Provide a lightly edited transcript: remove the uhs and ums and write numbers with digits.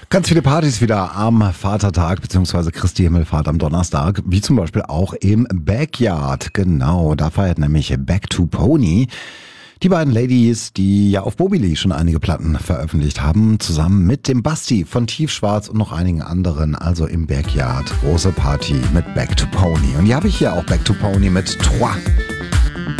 Ganz viele Partys wieder am Vatertag bzw. Christi Himmelfahrt am Donnerstag, wie zum Beispiel auch im Backyard. Genau, da feiert nämlich Back to Pony. Die beiden Ladies, die ja auf Bobili schon einige Platten veröffentlicht haben, zusammen mit dem Basti von Tiefschwarz und noch einigen anderen, also im Backyard. Große Party mit Back to Pony. Und hier habe ich hier auch Back to Pony mit Trois.